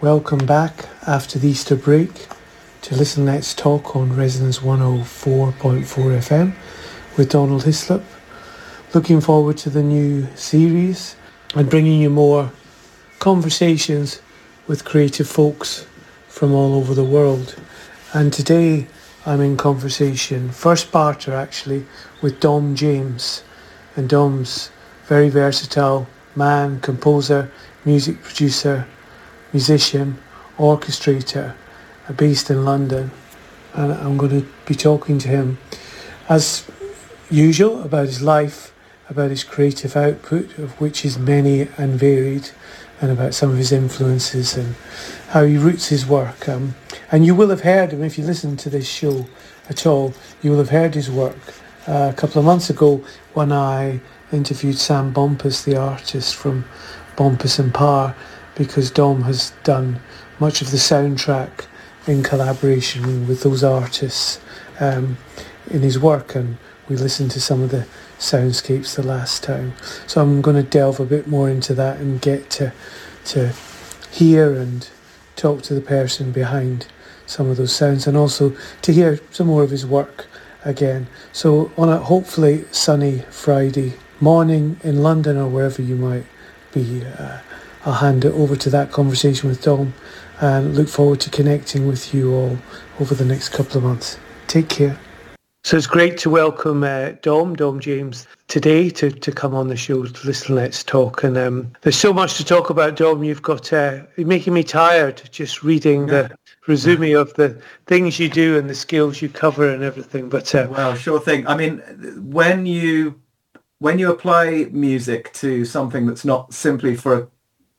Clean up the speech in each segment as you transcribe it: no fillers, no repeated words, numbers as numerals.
Welcome back after the Easter break to Listen Let's Talk on Resonance 104.4 FM with Donald Hislop. Looking forward to the new series and bringing you more conversations with creative folks from all over the world. And today I'm in conversation, first parter actually, with Dom James. And Dom's very versatile man, composer, music producer, musician, orchestrator, based in London. And I'm going to be talking to him, as usual, about his life, about his creative output, of which is many and varied, and about some of his influences and how he roots his work. And you will have heard him, if you listen to this show at all, you will have heard his work. A couple of months ago when I interviewed Sam Bompas, the artist from Bompas and Parr, because Dom has done much of the soundtrack in collaboration with those artists in his work, and we listened to some of the soundscapes the last time. So I'm going to delve a bit more into that and get to hear and talk to the person behind some of those sounds, and also to hear some more of his work again. So on a hopefully sunny Friday morning in London or wherever you might be, I'll hand it over to that conversation with Dom and look forward to connecting with you all over the next couple of months. Take care. So it's great to welcome Dom James today to come on the show to Listen Let's Talk. And there's so much to talk about, Dom. You've got, you're making me tired just reading the resume of the things you do and the skills you cover and everything. But well, sure thing. I mean, when you apply music to something that's not simply for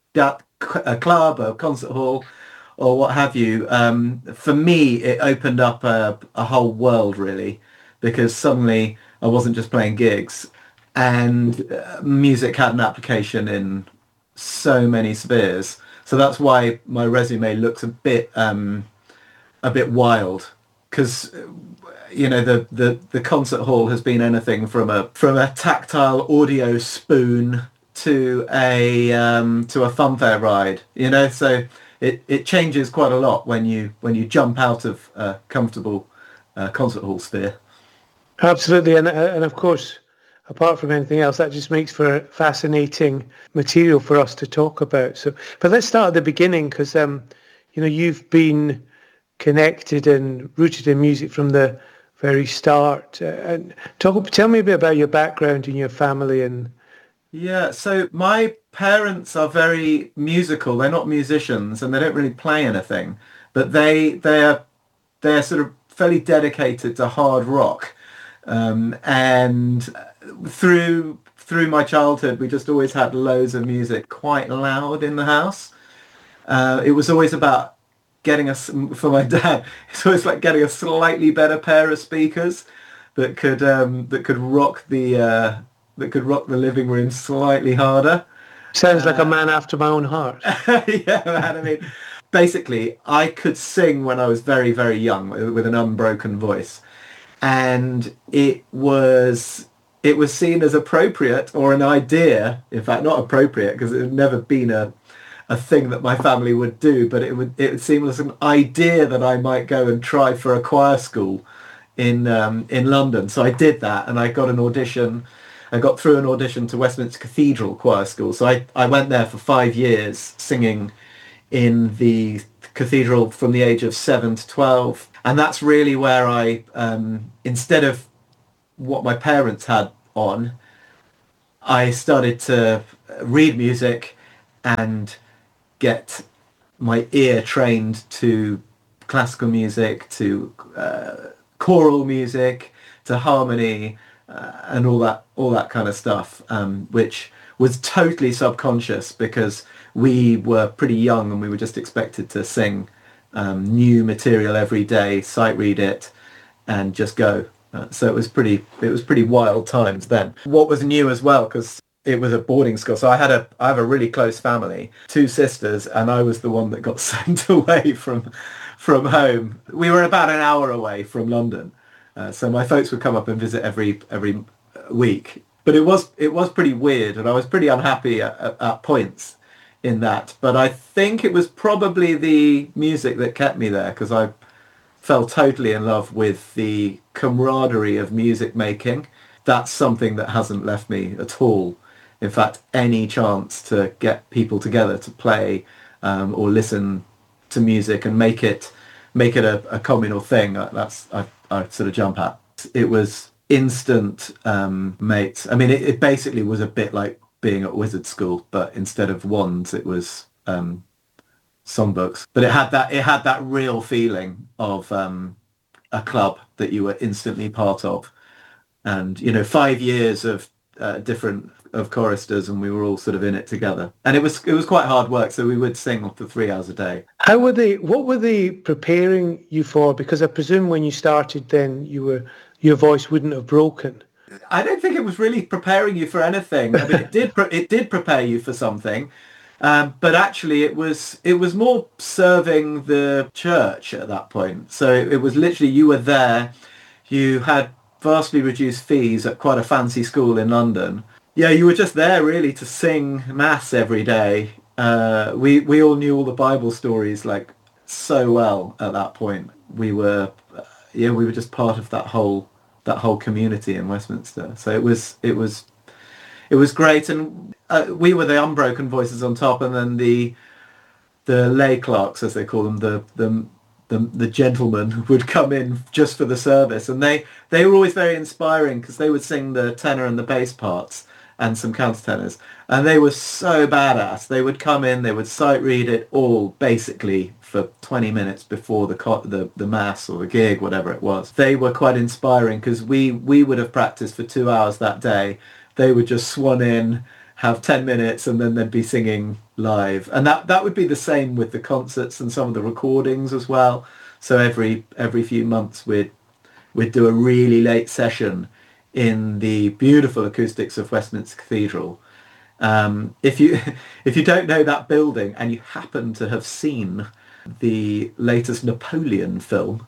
a club, a concert hall, or what have you, for me, it opened up a whole world, really, because suddenly I wasn't just playing gigs, and music had an application in so many spheres. So that's why my resume looks a bit wild, because the concert hall has been anything from a tactile audio spoon to a funfair ride, so it changes quite a lot when you jump out of a comfortable concert hall sphere. Absolutely, and of course, apart from anything else, that just makes for fascinating material for us to talk about. So, but let's start at the beginning, because you've been connected and rooted in music from the very start. And tell me a bit about your background and your family. And yeah, so my parents are very musical. They're not musicians and they don't really play anything, but they're sort of fairly dedicated to hard rock. And through my childhood, we just always had loads of music quite loud in the house. It was always about for my dad, it's always like getting a slightly better pair of speakers that could rock the living room slightly harder. Sounds like a man after my own heart. Yeah, man. I mean, basically, I could sing when I was very, very young with an unbroken voice, and it was seen as appropriate, or an idea. In fact, not appropriate, because it had never been a thing that my family would do, but it would seem as an idea that I might go and try for a choir school in London. So I did that, and I got an audition. I got through an audition to Westminster Cathedral Choir School. So I went there for 5 years singing in the cathedral from the age of 7 to 12. And that's really where I, instead of what my parents had on, I started to read music and get my ear trained to classical music, to choral music, to harmony, and all that kind of stuff, which was totally subconscious because we were pretty young and we were just expected to sing new material every day, sight read it, and just go. So it was pretty wild times then. What was new as well, because it was a boarding school, so I have a really close family, 2 sisters, and I was the one that got sent away from home. We were about an hour away from London. So my folks would come up and visit every week, but it was pretty weird, and I was pretty unhappy at points in that. But I think it was probably the music that kept me there, because I fell totally in love with the camaraderie of music making. That's something that hasn't left me at all. In fact, any chance to get people together to play or listen to music and make it a communal thing, I sort of jump at. It was instant mates. I mean, it basically was a bit like being at wizard school, but instead of wands, it was songbooks. But it had that real feeling of a club that you were instantly part of. And 5 years of different of choristers, and we were all sort of in it together. And it was quite hard work, so we would sing for 3 hours a day. What were they preparing you for? Because I presume when you started, then your voice wouldn't have broken. I don't think it was really preparing you for anything. I mean, it did prepare you for something, but actually it was more serving the church at that point. So it was literally, you were there, you had vastly reduced fees at quite a fancy school in London. Yeah, you were just there really to sing mass every day. We all knew all the Bible stories like so well at that point. We were just part of that whole community in Westminster. So it was great, and we were the unbroken voices on top, and then the lay clerks, as they call them, the gentlemen would come in just for the service, and they were always very inspiring, because they would sing the tenor and the bass parts and some countertenors, and they were so badass. They would come in, they would sight read it all basically for 20 minutes before the mass or the gig, whatever it was. They were quite inspiring, because we would have practiced for 2 hours that day. They would just swan in, have 10 minutes, and then they'd be singing live. And that would be the same with the concerts and some of the recordings as well. So every few months we'd do a really late session in the beautiful acoustics of Westminster Cathedral. If you don't know that building and you happen to have seen the latest Napoleon film,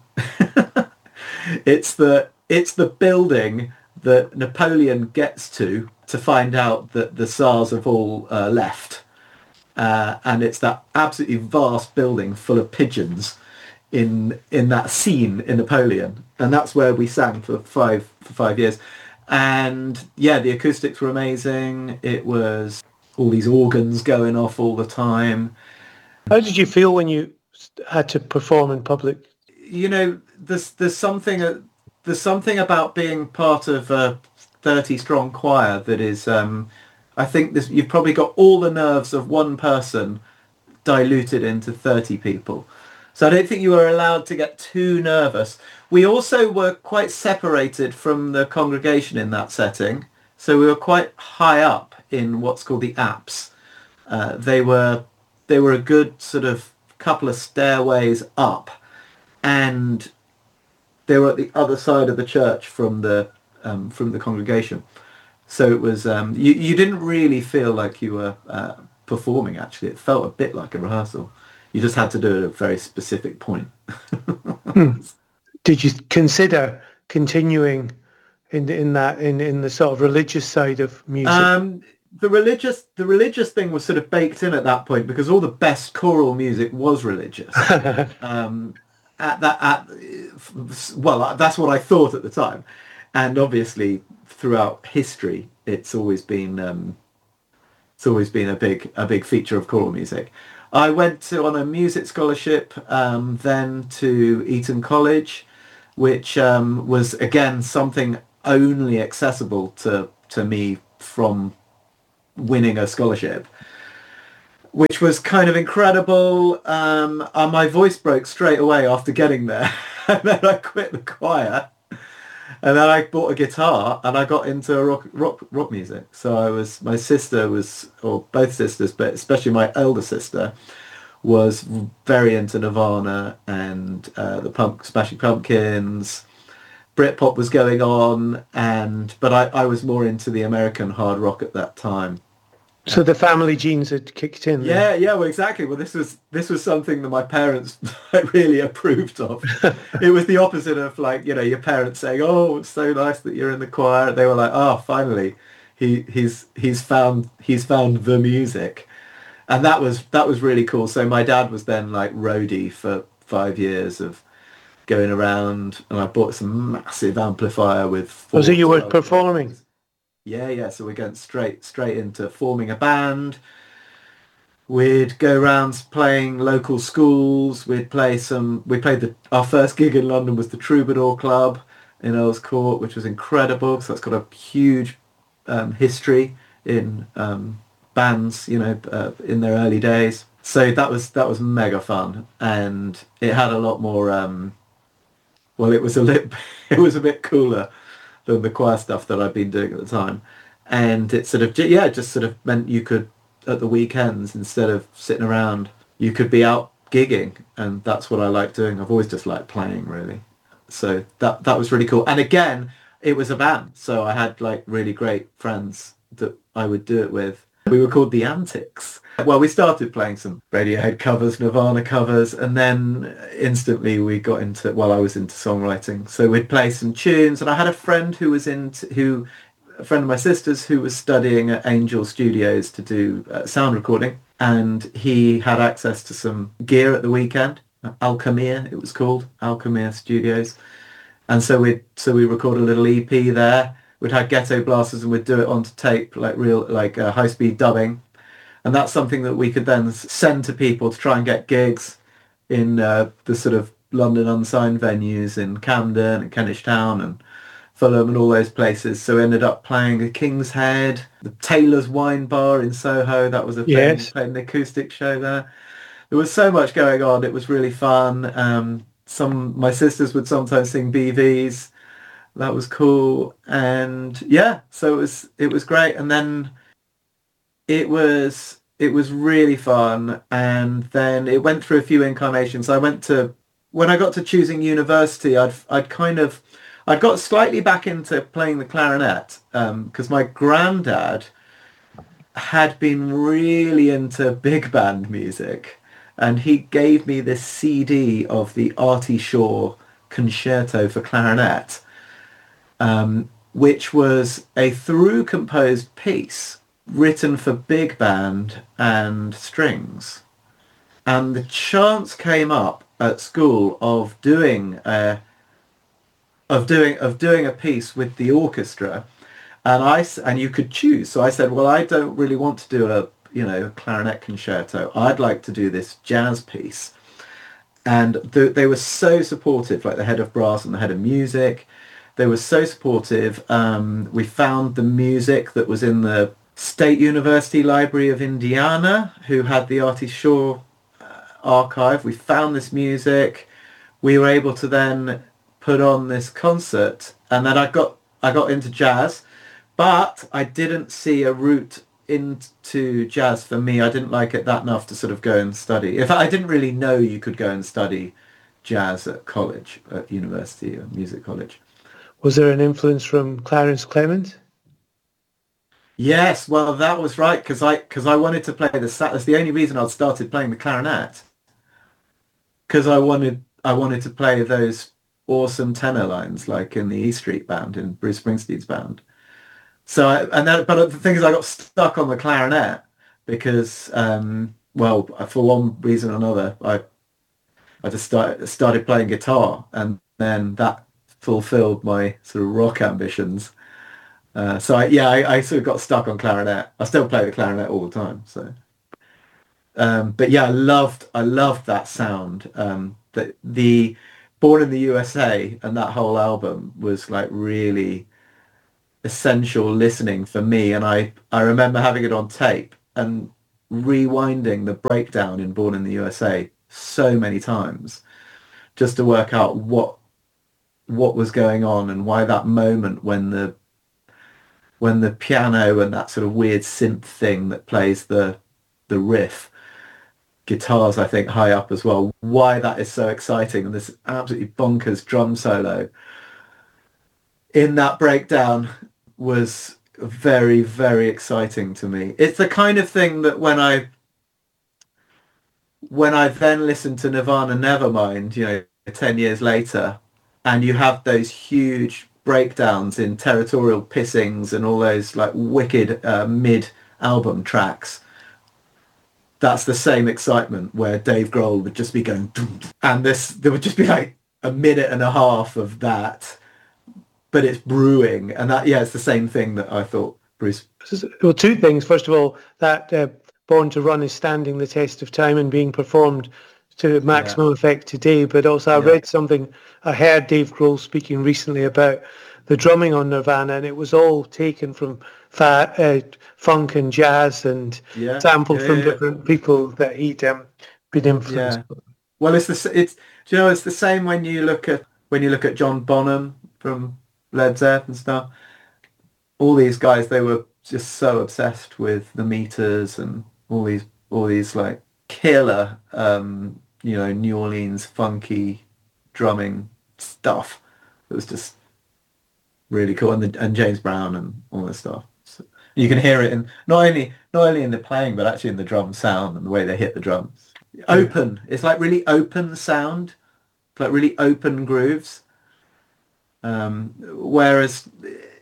it's the building that Napoleon gets to find out that the Tsars have all left, and it's that absolutely vast building full of pigeons in that scene in Napoleon, and that's where we sang for 5 years. And yeah, the acoustics were amazing. It was all these organs going off all the time. How did you feel when you had to perform in public? There's something about being part of a 30 strong choir that is, I think you've probably got all the nerves of one person diluted into 30 people. So I don't think you were allowed to get too nervous. We also were quite separated from the congregation in that setting. So we were quite high up in what's called the apse. They were a good sort of couple of stairways up, and they were at the other side of the church from the congregation. So it was you didn't really feel like you were performing. Actually, it felt a bit like a rehearsal. You just had to do it at a very specific point. Did you consider continuing in the sort of religious side of music? The religious thing was sort of baked in at that point, because all the best choral music was religious. Well, that's what I thought at the time, and obviously throughout history, it's always been a big feature of choral music. I went on a music scholarship then to Eton College, which was again something only accessible to me from winning a scholarship, which was kind of incredible. My voice broke straight away after getting there, and then I quit the choir, and then I bought a guitar and I got into rock music. So my sister was, or both sisters, but especially my elder sister, was very into Nirvana and the Smashing Pumpkins. Britpop was going on, but I was more into the American hard rock at that time. So the family genes had kicked in. Yeah, well, exactly. Well, this was something that my parents really approved of. It was the opposite of your parents saying, "Oh, it's so nice that you're in the choir." They were like, "Oh, finally, he's found the music." And that was really cool. So my dad was then like roadie for 5 years of going around, and I bought some massive amplifier with Oh, so four you were 12 performing? volts. Yeah. So we're going straight into forming a band. We'd go around playing local schools. We'd play some. We played our first gig in London was the Troubadour Club in Earl's Court, which was incredible. So it's got a huge history in bands, in their early days. So that was mega fun, and it had a lot more. Well, it was it was a bit cooler than the choir stuff that I'd been doing at the time, and it sort of just sort of meant you could at the weekends, instead of sitting around, you could be out gigging, and that's what I like doing. I've always just liked playing, really. So that was really cool. And again, it was a band, so I had like really great friends that I would do it with. We were called the Antics. Well, we started playing some Radiohead covers, Nirvana covers, and then instantly we got into, well, I was into songwriting. So we'd play some tunes, and I had a friend a friend of my sister's who was studying at Angel Studios to do sound recording, and he had access to some gear at the weekend. Alchemia, it was called, Alchemia Studios. And so we recorded a little EP there. We'd have ghetto blasters, and we'd do it onto tape, like real, like high-speed dubbing. And that's something that we could then send to people to try and get gigs in the sort of London unsigned venues in Camden and Kentish Town and Fulham and all those places. So we ended up playing the King's Head, the Taylor's Wine Bar in Soho. That was a thing. Yes. Played an acoustic show there. There was so much going on. It was really fun. My sisters would sometimes sing BVs. That was cool. And yeah, so it was great. And then it was really fun, and then it went through a few incarnations. When I got to choosing university, I'd got slightly back into playing the clarinet, because my granddad had been really into big band music, and he gave me this CD of the Artie Shaw Concerto for Clarinet, which was a through composed piece written for big band and strings. And the chance came up at school of doing a piece with the orchestra, and you could choose. So I said, well, I don't really want to do a clarinet concerto. I'd like to do this jazz piece. And they were so supportive, like the head of brass and the head of music. They were so supportive. We found the music that was in the State University Library of Indiana, who had the Artie Shaw archive. We found this music. We were able to then put on this concert, and then I got into jazz, but I didn't see a route into jazz for me. I didn't like it that enough to sort of go and study. In fact, I didn't really know you could go and study jazz at college, at university or music college. Was there an influence from Clarence Clement? Yes, well, that was right, because I wanted to play the sax. That's the only reason I'd started playing the clarinet, because I wanted to play those awesome tenor lines like in the E Street Band, in Bruce Springsteen's band. But the thing is, I got stuck on the clarinet because, well, for one reason or another, I just started playing guitar, and then that fulfilled my sort of rock ambitions. I sort of got stuck on clarinet. I still play the clarinet all the time. So, but yeah, I loved that sound. The Born in the USA and that whole album was like really essential listening for me. And I remember having it on tape and rewinding the breakdown in Born in the USA so many times just to work out what was going on, and why that moment when the piano and that sort of weird synth thing that plays the riff, guitars I think high up as well, why that is so exciting, and this absolutely bonkers drum solo in that breakdown was very, very exciting to me. It's the kind of thing that when I then listened to Nirvana Nevermind, 10 years later, and you have those huge breakdowns in Territorial Pissings and all those like wicked mid-album tracks, that's the same excitement where Dave Grohl would just be going, dum, dum, and there would just be like a minute and a half of that, but it's brewing, and that, yeah, it's the same thing that I thought, Bruce. Well, two things. First of all, that Born to Run is standing the test of time and being performed to maximum effect today. But also, I read something, I heard Dave Grohl speaking recently about the drumming on Nirvana, and it was all taken from funk and jazz and sampled from different people that he'd been influenced by. Well, it's the same when you look at John Bonham from Led Zeppelin and stuff. All these guys, they were just so obsessed with the meters and all these like killer, New Orleans funky drumming stuff. It was just really cool, and James Brown and all this stuff. So you can hear it in not only in the playing, but actually in the drum sound and the way they hit the drums. Open. It's like really open sound, like really open grooves. Whereas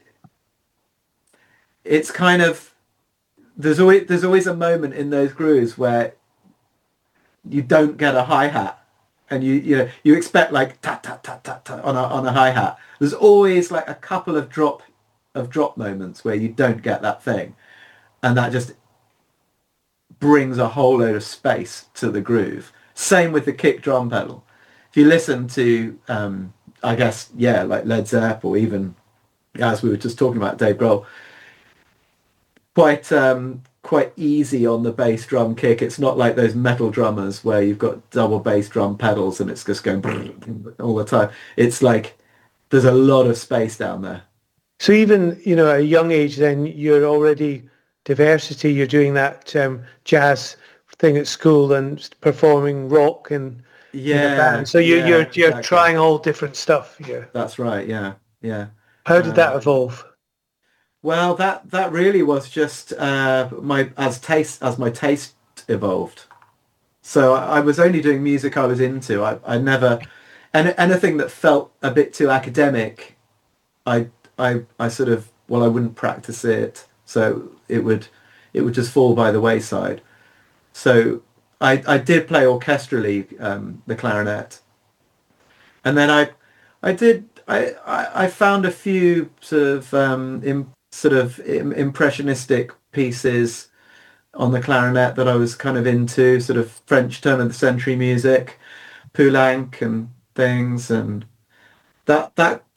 it's kind of there's always a moment in those grooves where you don't get a hi-hat, and you expect like tat tat tat tat tat on a hi-hat. There's always like a couple of drop moments where you don't get that thing, and that just brings a whole load of space to the groove. Same with the kick drum pedal. If you listen to I guess like Led Zeppelin, or even as we were just talking about Dave Grohl, quite easy on the bass drum kick. It's not like those metal drummers where you've got double bass drum pedals and it's just going all the time. It's like there's a lot of space down there. So even at a young age, then you're already diversity. You're doing that jazz thing at school and performing rock and in a band. So you're exactly. Trying all different stuff. Yeah, that's right. Yeah. How did that evolve? Well, that really was just my taste evolved. So I was only doing music I was into. I never anything that felt a bit too academic. I sort of I wouldn't practice it, so it would just fall by the wayside. So I did play orchestrally the clarinet, and then I found a few sort of impressionistic pieces on the clarinet that I was kind of into, sort of French turn of the century music, Poulenc and things, and that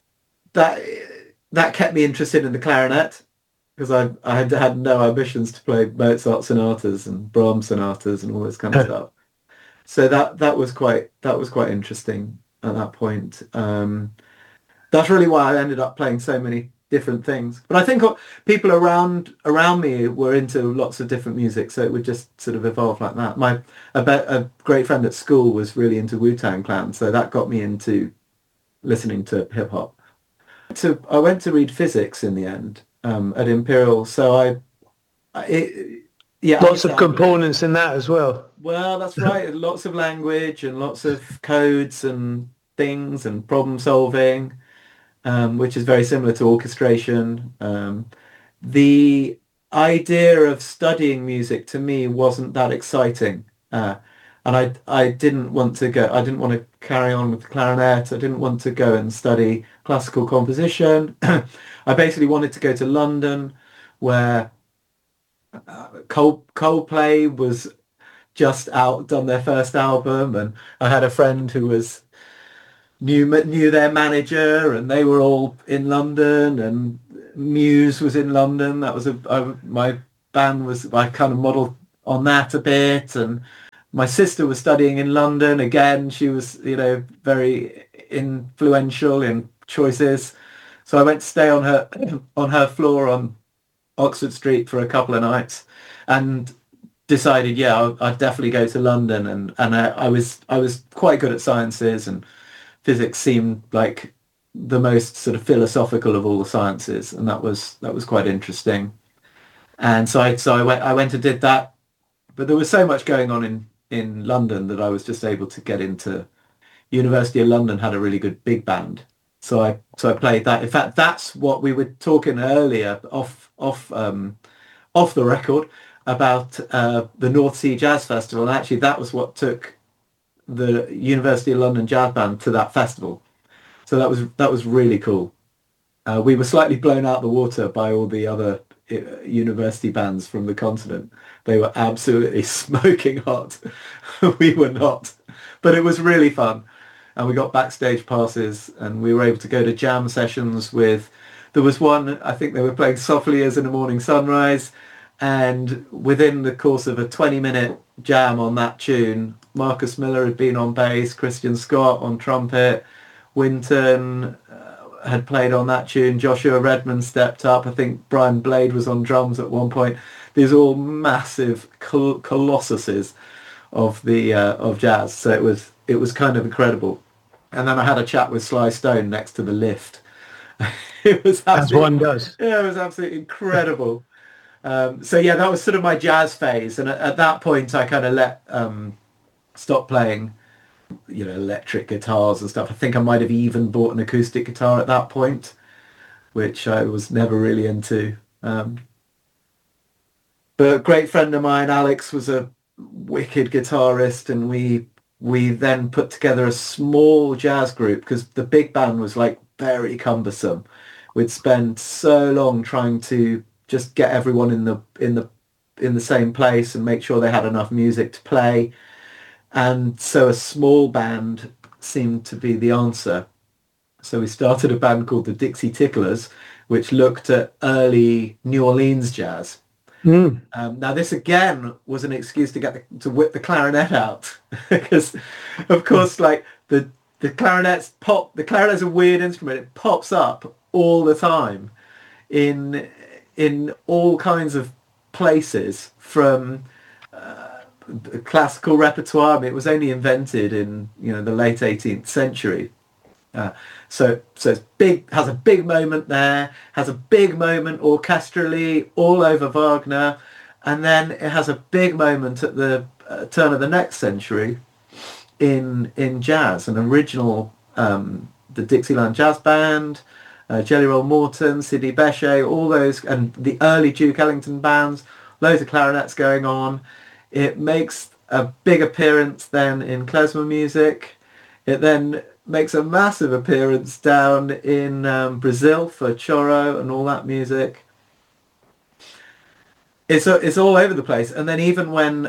kept me interested in the clarinet, because I had no ambitions to play Mozart sonatas and Brahms sonatas and all this kind of stuff. So that was quite interesting at that point. That's really why I ended up playing so many different things. But I think people around me were into lots of different music, so it would just sort of evolve like that. A great friend at school was really into Wu-Tang Clan, so that got me into listening to hip hop. I went to read physics in the end at Imperial, so lots of components in that as well. Well, that's right. Lots of language and lots of codes and things and problem solving, which is very similar to orchestration. The idea of studying music to me wasn't that exciting, and I didn't want to go. I didn't want to carry on with the clarinet. I didn't want to go and study classical composition. I basically wanted to go to London, where Coldplay was just done their first album, and I had a friend who knew their manager, and they were all in London, and Muse was in London. That was my band was, I kind of modelled on that a bit, and my sister was studying in London. Again, she was very influential in choices, so I went to stay on her floor on Oxford Street for a couple of nights, and decided I'd definitely go to London, and I was quite good at sciences, and physics seemed like the most sort of philosophical of all the sciences, and that was quite interesting. And so I went and did that, but there was so much going on in London that I was just able to get into. University of London had a really good big band, so I played that. In fact, that's what we were talking earlier off the record about the North Sea Jazz Festival, and actually that was what took the University of London Jazz Band to that festival. So that was really cool. We were slightly blown out the water by all the other university bands from the continent. They were absolutely smoking hot. We were not, but it was really fun. And we got backstage passes, and we were able to go to jam sessions with. There was one, I think they were playing Softly as in the Morning Sunrise, and within the course of a 20-minute jam on that tune, Marcus Miller had been on bass, Christian Scott on trumpet, Winton had played on that tune, Joshua Redmond stepped up, I think Brian Blade was on drums at one point. These are all massive colossuses of the of jazz, so it was kind of incredible. And then I had a chat with Sly Stone next to the lift. It was As one does. yeah, it was absolutely incredible. So yeah, that was sort of my jazz phase, and at that point I kind of let stop playing, you know, electric guitars and stuff. I think I might have even bought an acoustic guitar at that point, which I was never really into. But a great friend of mine, Alex, was a wicked guitarist, and we then put together a small jazz group because the big band was like very cumbersome. We'd spent so long trying to just get everyone in the same place and make sure they had enough music to play. And so a small band seemed to be the answer. So we started a band called the Dixie Ticklers, which looked at early New Orleans jazz. Now this again was an excuse to to whip the clarinet out because, of course, like the clarinet's a weird instrument. It pops up all the time in all kinds of places from classical repertoire. I mean, it was only invented in, you know, the late 18th century. So it's big, has a big moment there, has a big moment orchestrally all over Wagner, and then it has a big moment at the turn of the next century in jazz. An original, the Dixieland Jazz Band, Jelly Roll Morton, Sidney Bechet, all those, and the early Duke Ellington bands, loads of clarinets going on. It makes a big appearance then in klezmer music. It then makes a massive appearance down in Brazil for choro and all that music. It's all over the place. And then even when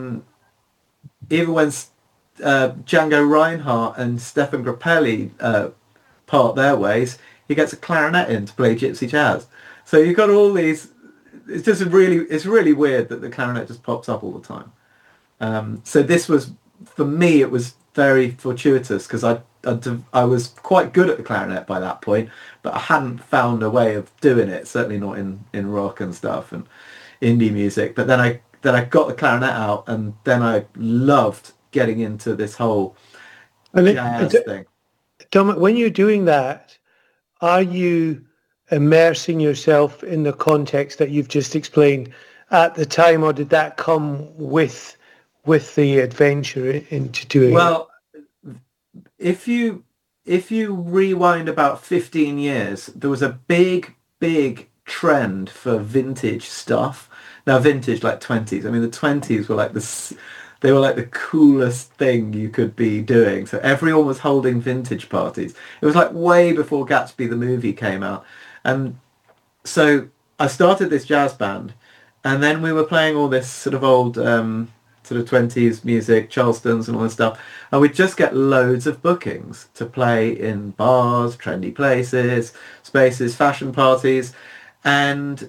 Django Reinhardt and Stefan Grappelli part their ways, he gets a clarinet in to play gypsy jazz. So you've got all these. It's really weird that the clarinet just pops up all the time. So this was, for me, it was very fortuitous because I was quite good at the clarinet by that point, but I hadn't found a way of doing it. Certainly not in rock and stuff and indie music. But then I got the clarinet out, and then I loved getting into this whole jazz thing. Tom, when you're doing that, are you immersing yourself in the context that you've just explained at the time, or did that come with the adventure into doing well it? If you rewind about 15 years, there was a big trend for vintage stuff. Now vintage, like 20s, I mean the 20s were like they were like the coolest thing you could be doing. So everyone was holding vintage parties. It was like way before Gatsby the movie came out. And so I started this jazz band, and then we were playing all this sort of old sort of 20s music, Charlestons and all this stuff. And we'd just get loads of bookings to play in bars, trendy places, spaces, fashion parties. And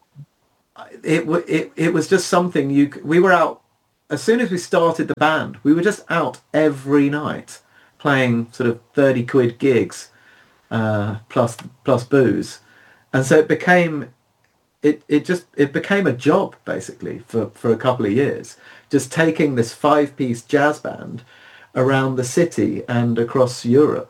it was just something we were out. As soon as we started the band, we were just out every night playing sort of 30 quid gigs plus booze. And so it became a job basically for a couple of years, just taking this 5-piece jazz band around the city and across Europe.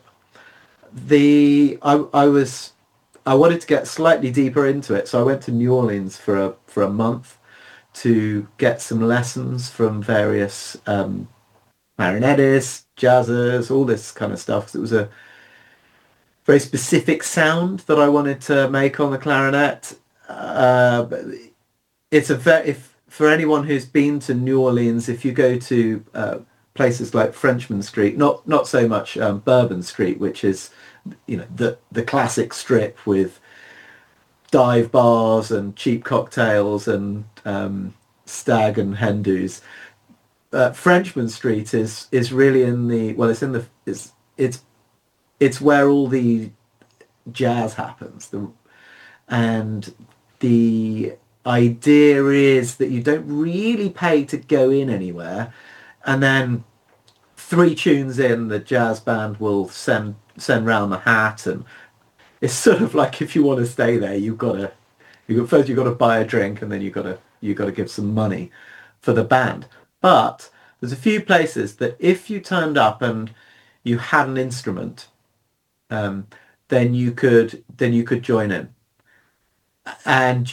I wanted to get slightly deeper into it, so I went to New Orleans for a month to get some lessons from various clarinetists, jazzers, all this kind of stuff. It was a very specific sound that I wanted to make on the clarinet. It's for anyone who's been to New Orleans, if you go to places like Frenchmen Street, not so much Bourbon Street, which is, you know, the classic strip with dive bars and cheap cocktails and stag and hen do's. Frenchmen Street is really in the, well, it's in the it's where all the jazz happens. And the idea is that you don't really pay to go in anywhere, and then 3 tunes in, the jazz band will send round the hat, and it's sort of like, if you want to stay there, first you've got to buy a drink, and then you got to give some money for the band. But there's a few places that if you turned up and you had an instrument, then you could join in, and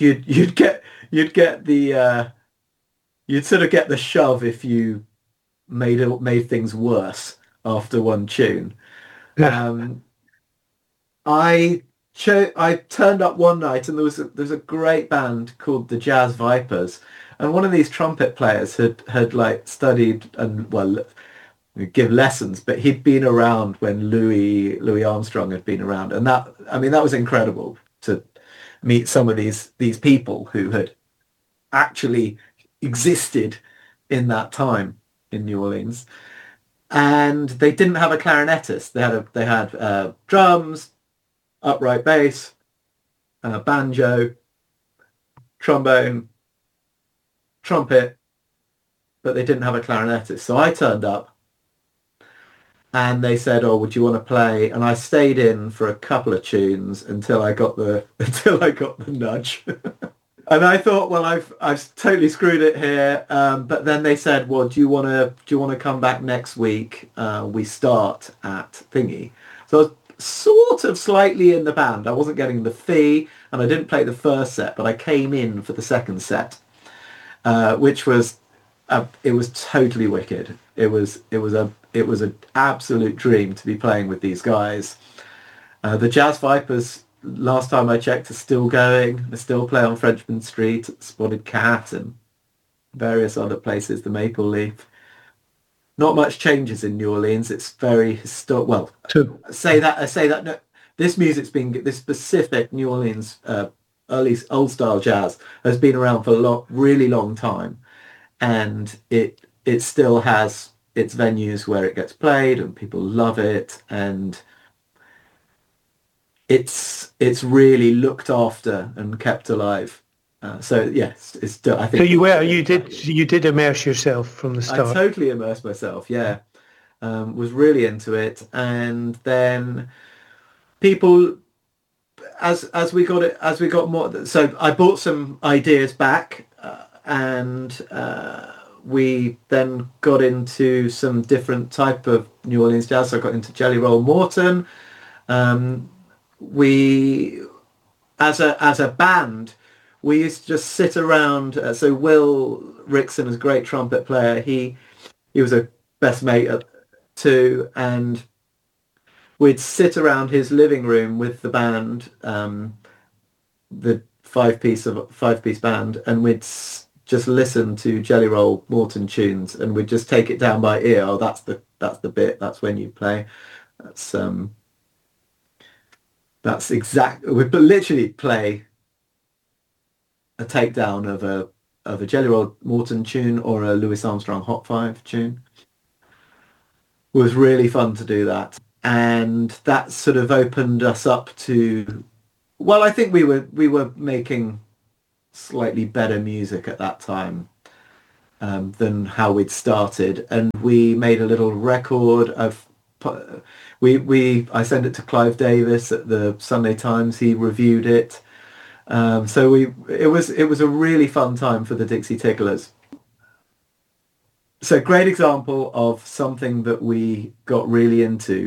you'd sort of get the shove if you made things worse after 1 tune. I turned up one night, and there was a great band called the Jazz Vipers, and one of these trumpet players had like studied and, well, give lessons, but he'd been around when Louis Armstrong had been around, and that was incredible to meet some of these people who had actually existed in that time in New Orleans. And they didn't have a clarinetist. They had drums, upright bass, banjo, trombone, trumpet, but they didn't have a clarinetist. So I turned up, and they said, "Oh, would you want to play?" And I stayed in for a couple of tunes until I got the nudge. And I thought, well, I've totally screwed it here. But then they said, "Well, do you want to come back next week? We start at Thingy." So I was sort of slightly in the band. I wasn't getting the fee, and I didn't play the first set, but I came in for the second set, which was it was totally wicked. It was an absolute dream to be playing with these guys. The Jazz Vipers, last time I checked, are still going. They still play on Frenchmen Street, at Spotted Cat, and various other places, the Maple Leaf. Not much changes in New Orleans. It's very historic. Well, I say that. No, this specific New Orleans, early old style jazz has been around for a really long time, and it still has its venues where it gets played, and people love it, and it's really looked after and kept alive. So yes, it's still, I think. So you did immerse yourself from the start. I totally immersed myself. Yeah, was really into it, and then people, as we got more. So I brought some ideas back, and we then got into some different type of New Orleans jazz. So I got into Jelly Roll Morton. We, as a band, we used to just sit around. So Will Rickson is a great trumpet player. He was a best mate too, and we'd sit around his living room with the band, the five-piece band, and we'd just listen to Jelly Roll Morton tunes, and we'd just take it down by ear. Oh, that's the bit. That's when you play. That's exactly. We'd literally play a takedown of a Jelly Roll Morton tune or a Louis Armstrong Hot 5 tune. It was really fun to do that, and that sort of opened us up to. Well, I think we were making slightly better music at that time than how we'd started, and we made a little record of. I sent it to Clive Davis at the Sunday Times. He reviewed it. So it was a really fun time for the Dixie Ticklers. So great example of something that we got really into